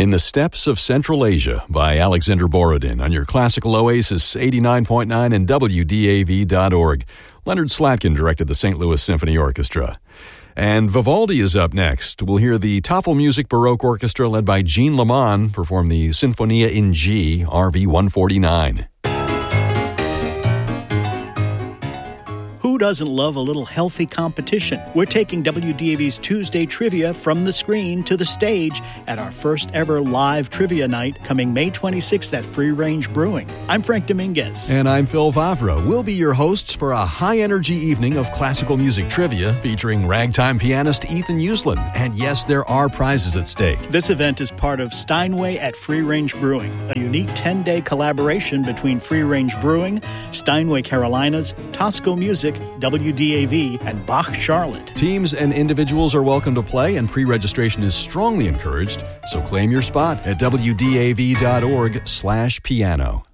In the Steppes of Central Asia by Alexander Borodin on your classical oasis 89.9 and WDAV.org. Leonard Slatkin directed the St. Louis Symphony Orchestra. And Vivaldi is up next. We'll hear the Tafel Music Baroque Orchestra led by Jean Lamont perform the Sinfonia in G, RV 149. Who doesn't love a little healthy competition? We're taking WDAV's Tuesday Trivia from the screen to the stage at our first ever live trivia night coming May 26th at Free Range Brewing. I'm Frank Dominguez. And I'm Phil Favreau. We'll be your hosts for a high-energy evening of classical music trivia featuring ragtime pianist Ethan Uslan. And yes, there are prizes at stake. This event is part of Steinway at Free Range Brewing, a unique 10-day collaboration between Free Range Brewing, Steinway Carolinas, Tosco Music, WDAV, and Bach Charlotte. Teams and individuals are welcome to play, and pre-registration is strongly encouraged, so claim your spot at WDAV.org/piano.